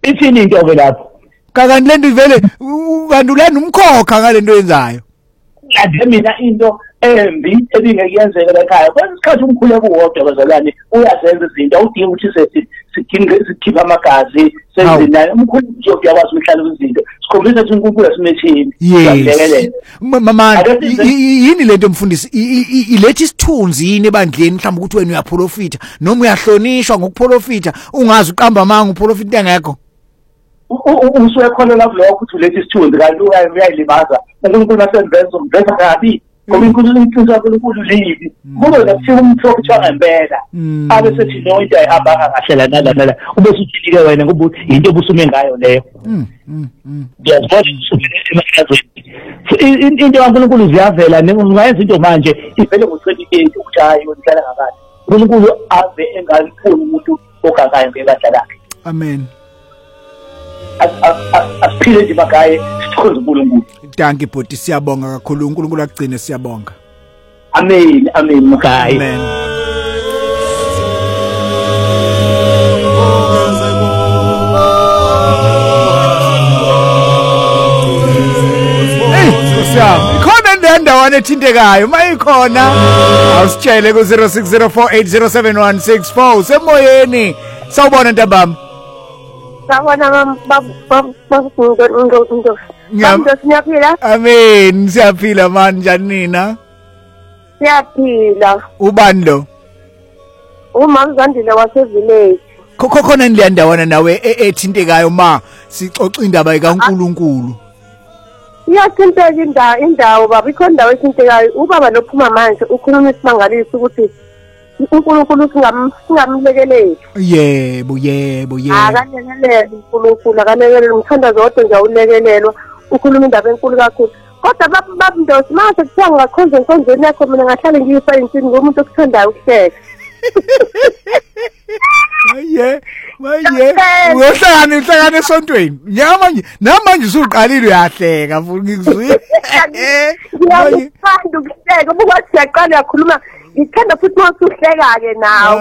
ithini into ke lapho kanti lento ivele ukandulana umkhokha ngalento yenzayo ade mina into embi ebingekuyenzeka ekhaya kwenza isikhathi umkhuleko uwodwa bazalwane uyazenza izinto awudingi ukuthi sikhipha amagazi senzina umkhuleko nje uyakwazi ukuhlala izinto sikhombisa ukuthi uNkulunkulu asimethini yes mama yini lento mfundisi ilethi isithunzi yini ebandleni mhlawumbe ukuthi wena uyaprofita noma uyahlonishwa ngokuprofita ungazi uqamba amanga uprofita ngekho usuke khona lapho lokho ukuthi ulethi isithunzi kanti uyayilimaza uNkulunkulu asenza umveza kabi ngoba inkulumo inhliziyo kaNkulunkulu libi kulo nakufika umprofita ngempela abe sethi no into ayihamba kahle la ube suthilike wena ngoba into obusume ngayo leyo yazibona usumele emakhazeni into kaNkulunkulu ziyavela ningayenza into manje ivele ngo-28 ukuthi hayi wena ngakade uNkulunkulu ave engalifuni umuntu ogagayo ngebandla lakhe amen asiphile nje bagaye sithokoze uNkulunkulu danke bhuti siyabonga kakhulu uNkulunkulu agcine siyabonga amen magaye amen ikhona nendawana ethintekayo mayikhona awusitshele ku 0604807164 semoyeni sawubona ntabami Sawubona siyaphila? Amen, siyaphila manje njani nina? Siyaphila. Ubani lo? Uma Mzandile wase-village. Khona nilandawana nawe ethintekayo ma sixoxa indaba kaNkulunkulu. Iyathinteka indawo baba ikhona indawo ethintekayo ubaba lophuma manje ukhuluma isimangaliso ukuthi uNkulunkulu singamlekeleli. Yebo. Akanyekelele uNkulunkulu akanyekelele umthandazo wodwa nje awulekelelwa ukhuluma indaba enkulu kakhulu. Kodwa baba Ndosi mase kuthiwa ngakhonza enkonzweni yakho mina ngahlale ngiyisa insini ngomuntu okuthandayo ukuhleka. Uyohlangana esontweni. Namanje usuqalile uyahleka futhi ngikuzwile. Ngiyafunda ukuhleka ubukwathi siyaqala yakhuluma ngithanda futhi masuhleka ke nawe.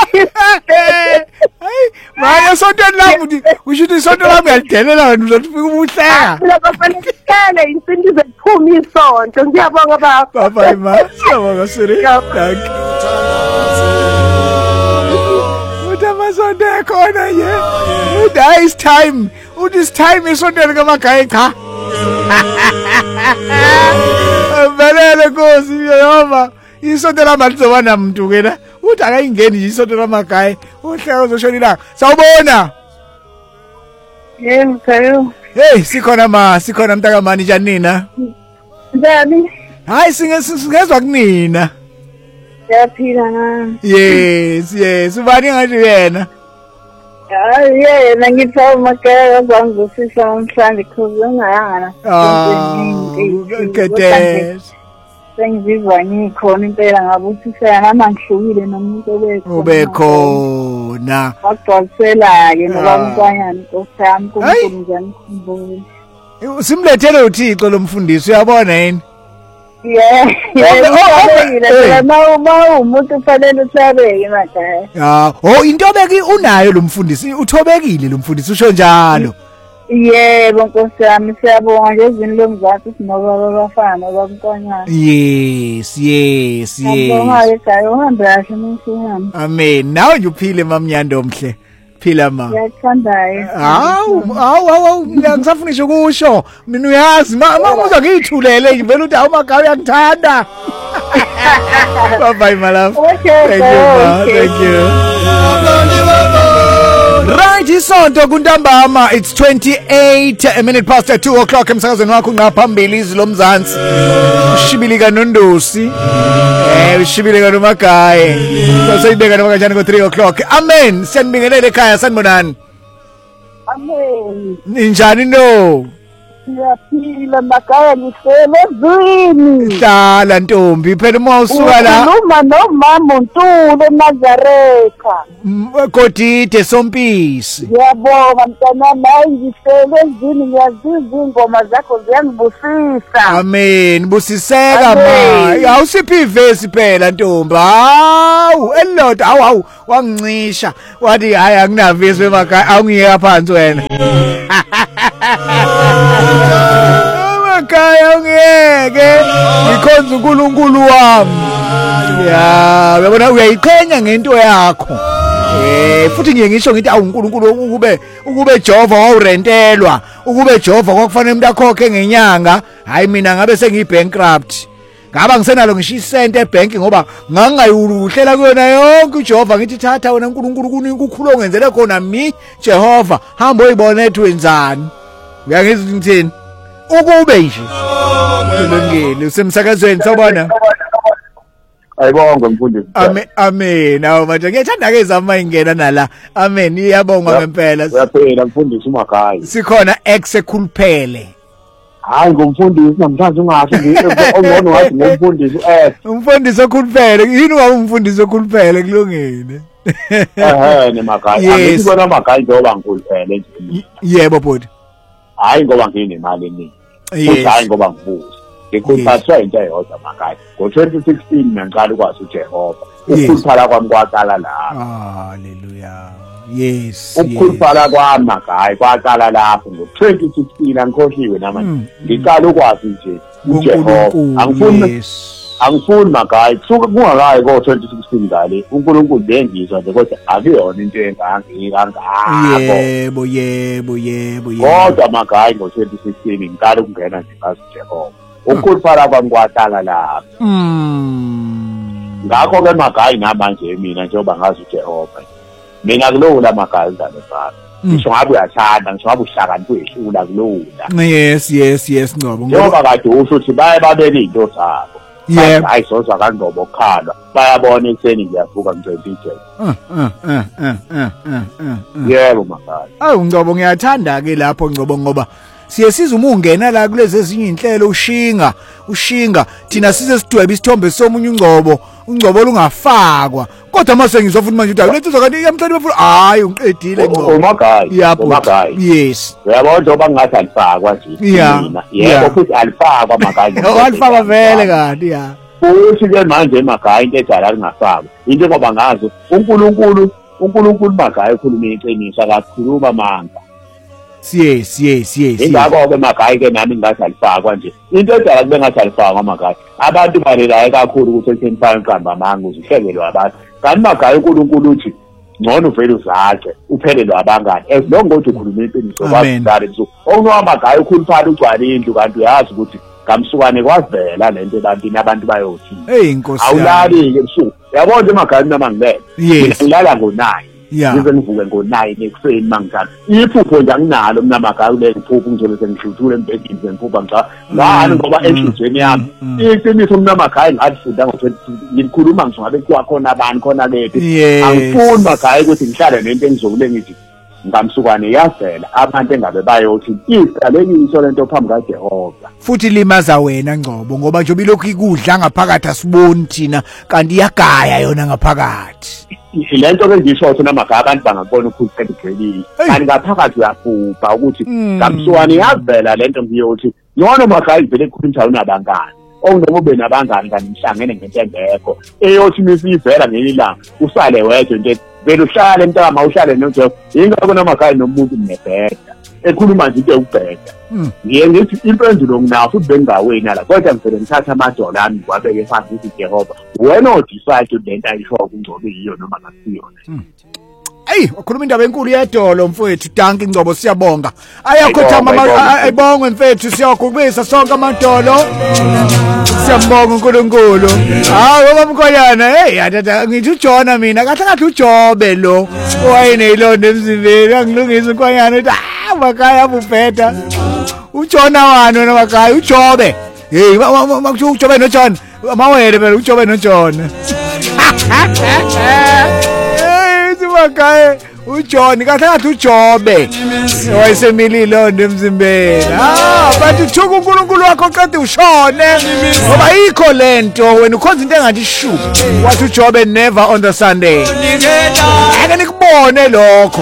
Hayi, manje esontweni lami usho ukuthi isonto lami uyalidelela wena uzofika ubuhleka. Lapha fanele sikhele insini izophuma isonto. Ngiyabonga baba. Baba ima, siyabonga siri. Thank you. Udamasonto ekhona ye. It's time. This time isonto likamagaye cha. Velele Nkosi Yehova. Isonto lami lizoba namuntu kena. Uthi akayingeni nje isonto lamagaye. Uhleka uzoshona ilanga. Sawubona. Yebo. Hey, sikhona mntakamani njani nina? Njani? Hayi singezwa kunina. Siyaphila na. Yes. Ubani ngathi yena? Hayi yena ngithawa magaya kwangusisa namhlanje khuzungana. Kedes. Sengizizwa ngikhona impela ngabe uthisa nama ngihlukile nomuntu obekhona. Wagcwalisela ke ngoba umntwana nkosami kuNkulunkulu njani kumboni. Simlethele uThixo lo mfundisi uyabona yini? Yeah. Ma umuntu ufanele uthabeke emakhaya. Intobeki unayo lo mfundisi uthobekile lo mfundisi usho njalo. Yebo Nkosi yami siyabonga nje izini lomzathu sinoba bafana babantwana. Yes. Ngiyabonga ekhaya uhambe kahle mfowethu. Amen. Nawe nje uphile mamnyando omhle. Phila ma. Ngiyathandayo. Hawu ngisafunisha ukusho. Mina uyazi mawuza ngiyithulele nje vele uthi awumagawe uyangithanda. Bye my love. Okay. Thank you. Right isonto kuntambama it's 28 minutes past 2 o'clock emsakazweni wakho ngaphambili izilo mzansi ushibilika nondosi ushibilika nomagaye saseyibeka noma kanjani ko 3 o'clock amen siyanibingelele ekhaya sanibonani Amen ninjani no Siyaphila makaya ngisele ezwini. Hlala ntombi phela uma usuka la. Ukhuluma nomama uNtulu eNazaretha. Kodide Sompisi. Ngiyabonga mntana nayi ngisele ezwini ngiyazizwa ingoma zakho ziyangibusisa. Amen. Busiseka ma. Awusiphi ivesi phela ntombi. Hawu elilodwa awu wangicisha. Wathi hayi anginavesi emakhaya awungiyeka phansi wena. Emakhaya ungiyeke. Ngikhonza uNkulunkulu wami. Ya, uyabona uyayiqhenya ngento yakho. Futhi ngiye ngisho ngithi awu uNkulunkulu ukube Jehova wawurentelwa, ukube Jehova kwakufanele umuntu akhokhe ngenyanga, hayi mina ngabe sengiyibankrupt. Ngaba ngisenalo ngisho isente ebank ngoba ngangayuhlela kuyona yonke uJehova ngithi thatha wena uNkulunkulu kuninkukhulu ongenzele khona mi Jehova hamba uyibone ethi wenzani. Uyangizwa ngithini? Ukube nje. Kulungile usemsakazweni sobona. Ayibonga mfundisi. Amen. Awu manje ngiyathanda ke zama ingena nala. Amen. Iyabonga ngempela. Uyaphela mfundisi umakhaya. Sikhona esekhuluphele. Hayi ngumfundisi namhlanje ungathi ongcono ngathi ngumfundisi umfundisi okhuluphele yini umfundisi okhuluphele kulungile. Nemakhaya angikubona amakhaya njengoba ngikhuluphele nje. Yebo bhuti. Hayi ngoba nginemali eningi. Hayi ngoba ngibuza. Ngikuthathwa into eyodwa makhaya. Ngo-2016 ngaqala ukwazi uJehova. Ukukhuluphala kwami kwaqala lapho. Hallelujah. Yes. Ukukhuluphala kwami makhaya kwaqala lapho ngo-2016 angikhohliwe namanje. Ngiqala ukwazi nje uJehova. Angifuni makhaya kusuka kungakayi ko-2016 ngale uNkulunkulu bengizwa nje kodwa akuyona into engangako. Yebo. Kodwa makhaya ngo-2016 ngiqala ukungena nje ngazi uJehova. Ukukhuluphala kwami kwaqala lapho. Ngakho-ke makhaya namanje mina njengoba ngazi uJehova. Mina kulowula makhaya ngane zami. Ngisho ngabe uyathanda, ngisho ngabe uhlakani kwehlula kulowula. Yes Ngcobo. Njengoba kade usho ukuthi baye babele into zabo. Yebo. Hayi soza kaNgcobo okukhalwa. Bayabona ekseni ngiyavuka ngicela ijele. Yebo makhaya. Awu Ngcobo ngiyathanda ke lapho Ngcobo ngoba siye siza uma ungena la kulezi ezinye inhlelo ushinga thina size sidwebe isithombe somunye uNgcobo lungafakwa kodwa mase ngizwa futhi manje uthi lethe zokanti yamhlanje bafuna hayi ungiqedile Ngcobo umakhaya yes uyabona njengoba ngathi alifakwa nje mina yebo futhi alifakwa makhaya alifakwa vele kanti ya futhi ke manje emakhaya into ejala lingafakwa into ngoba ngazo uNkulunkulu makhaya ukhuluma iqiniso akakhuluma amanga. Yes. Ingakho ke makhaya ke nami ngathi alifakwa nje. Into edala kube ngathi alifakwa makhaya. Abantu balelayo kakhulu ukuthi esenifaka iqamba amanga uzihlekelwe abantu. Kanti makhaya uNkulunkulu uthi ngcono vele uzakhe uphelelwe abangani. Esilongo ukuthi ukhuluma iqiniso kwazidala so. Okunowa makhaya ukhuluphala ugcwala indlu kanti uyazi ukuthi ngamsukane kwavela lento ebantwini abantu bayothi. Inkosi. Awulali ke ebusuku. Yabona emakhaya noma ngibele. Ngilala ngo9. Ngize ngivuke ngo9 ekuseni mangijana. Iphupho nje anginalo mina makhaya kule iphupho ngizole sengihluthule embedini sengiphupha ngani ngoba enhlizweni yami. Iqiniso mina makhaya ngadifunda ngo20 ngikhuluma ngisho ngabe kwakhona abantu khona lephi. Angifuni makhaya ukuthi ngihlale nento engizokule ngithi ngamsukwane yavela abantu engabe bayothi iqalekiso lento phambi kaJehova. Futhi limaza wena Ngcobo ngoba nje bilokhu ikudla ngaphakathi asiboni thina kanti iyagaya yona ngaphakathi. Lento ke ngisho thina makhaya abantu bangakubona ukhuluphela igcwelile. Kanti ngaphakathi uyafupha ukuthi ngamsukwane yavela lento ngiyothi yona makhaya ivele ekhuluma unabangani. Okunoma ube nabangani kanti mhlangene ngento engekho. Eyothi misivela ngelilanga usale wedwa into vele uhlale mntama uhlale noJehova. Ingakho namakhaya nomuntu nebheda. Ekhuluma nje into yokubheda. Ngiye ngithi impendulo nginawo futhi bengawena la kodwa ngivele ngithatha amadola ami ngiwabeke phansi ukuthi Jehova wena odecide lento ayisho uNgcobo yiyo noma ngasiyona. Ukhuluma indaba enkulu yedolo mfowethu Danki Ngcobo siyabonga. Ayakhothama ayibonge mfethu siyagubisa sonke amadolo. Siyabonga uNkulunkulu. Hayi bamkhonyana atata ngithi uJona mina kahle uJobe lo. Owayenelonde emzimbeni angilungisa uNkonyana uthi makhaya abubheda. uJona wani wena makhaya uJobe. Makuthiwa uJobe noJona. Mawele phela uJobe noJona. Makhaya uJohn kahle ngathi uJobe wayesemililo emzimbeni bathi thuka uNkulunkulu wakho qede ushone ngoba yikho lento wena ukhonza into engathi shu wathi uJobe never on the Sunday ake nikubone lokho